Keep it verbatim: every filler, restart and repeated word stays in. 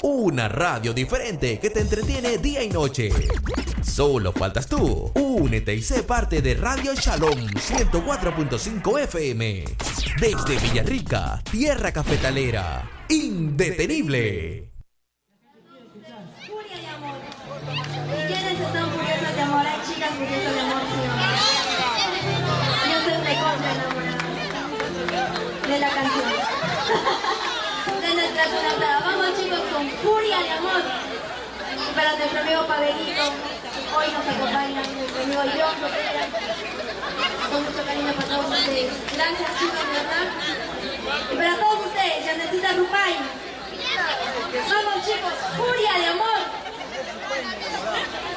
Una radio diferente que te entretiene día y noche. Solo faltas tú. Únete y sé parte de Radio Shalom ciento cuatro punto cinco F M. Desde Villarrica, tierra cafetalera. Indetenible. Furia de amor. ¿Y quiénes están furiosas de amor? Hay chicas furiosas de amor, ¿sí o no? Yo soy recontra enamorada de la canción. De nuestra cantada. Vamos chicos con Furia de amor. Y para nuestro amigo Pavelito, hoy nos acompaña nuestro amigo John Rotera. Con mucho cariño para todos ustedes. Gracias chicos, de verdad. Y para todos ustedes, Yanecita Rupay. Vamos chicos, Furia de amor.